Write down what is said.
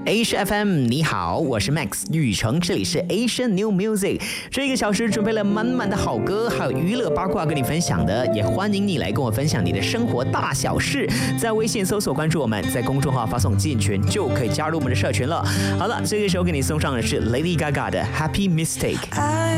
Asia FM， 你好，我是 Max 雨成，这里是 Asian New Music。这个小时准备了满满的好歌，还有娱乐八卦跟你分享的，也欢迎你来跟我分享你的生活大小事。在微信搜索关注我们，在公众号发送进群就可以加入我们的社群了。好了，这个时候给你送上的是 Lady Gaga 的 Happy Mistake。